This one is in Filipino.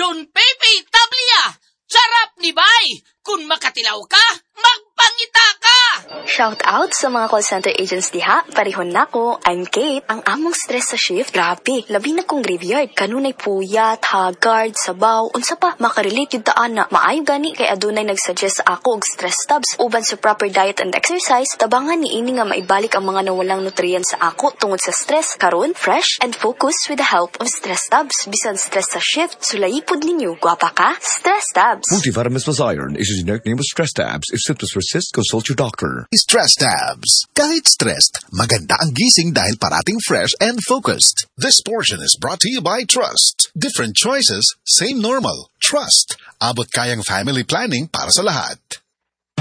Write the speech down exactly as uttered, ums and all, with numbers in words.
Don Pepe Tablia, sarap ni Bay. Kung makatilaw ka, magpangita ka! Shout out sa mga call center agents diha. Parihon nako, I'm Kate. Ang among stress sa shift, grabe. Labi na kong graveyard. Kanunay puyat, haggard, sabaw, unsa pa, makarelate yung taan na. Maayo gani kay adunay nagsuggest sa ako og stress tabs. Uban sa proper diet and exercise, tabangan ni ini nga maibalik ang mga nawalang nutrients sa ako tungod sa stress. Karon, fresh and focused with the help of stress tabs. Bisan stress sa shift, sulaipod ninyo. Gwapa ka? Stress tabs. Multivitamins plus iron is a generic name of Stress Tabs. If symptoms persist, consult your doctor. Stress Tabs. Kahit stressed, maganda ang gising dahil parating fresh and focused. This portion is brought to you by Trust. Different choices, same normal. Trust. Abot kayang family planning para sa lahat.